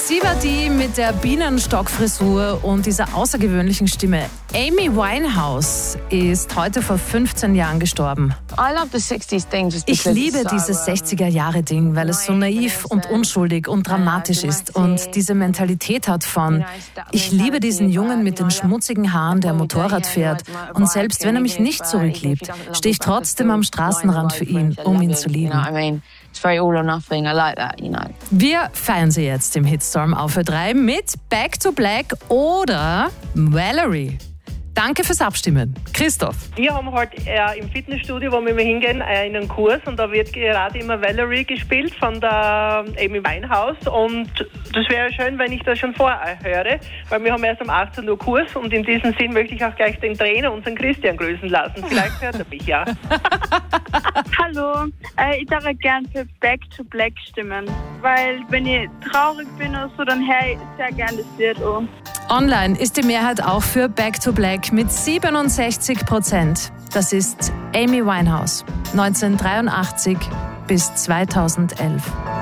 Sie war die mit der Bienenstockfrisur und dieser außergewöhnlichen Stimme. Amy Winehouse ist heute vor 15 Jahren gestorben. Ich liebe dieses 60er-Jahre-Ding, weil es so naiv und unschuldig und dramatisch ist und diese Mentalität hat von, ich liebe diesen Jungen mit den schmutzigen Haaren, der Motorrad fährt, und selbst wenn er mich nicht zurückliebt, stehe ich trotzdem am Straßenrand für ihn, um ihn zu lieben. Wir feiern sie jetzt im Hitstorm auf Ö3 mit Back to Black oder Valerie. Danke fürs Abstimmen. Christoph. Wir haben halt im Fitnessstudio, wo wir immer hingehen, einen Kurs und da wird gerade immer Valerie gespielt von der Amy Winehouse und das wäre schön, wenn ich das schon vorher höre, weil wir haben erst um 18 Uhr Kurs und in diesem Sinn möchte ich auch gleich den Trainer, unseren Christian, grüßen lassen. Vielleicht hört er mich ja. Hallo, ich darf gerne für Back to Black stimmen, weil wenn ich traurig bin oder so, dann höre ich sehr gerne das Lied an. Online ist die Mehrheit auch für Back to Black mit 67%. Das ist Amy Winehouse, 1983 bis 2011.